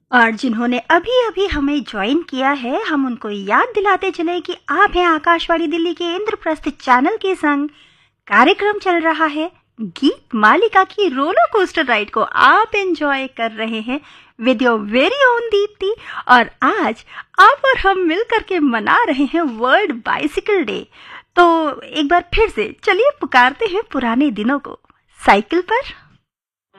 और जिन्होंने अभी-अभी हमें ज्वाइन किया है, हम उनको याद दिलाते चले कि आप हैं आकाशवाणी दिल्ली के इंद्रप्रस्थ चैनल के संग। कार्यक्रम चल रहा है गीत मालिका की रोलर कोस्टर राइड को आप एंजॉय कर रहे हैं with your very own Deepti. और आज आप और हम मिलकर के मना रहे हैं वर्ल्ड बाइसिकल डे। तो एक बार फिर से चलिए पुकारते हैं पुराने दिनों को। साइकिल पर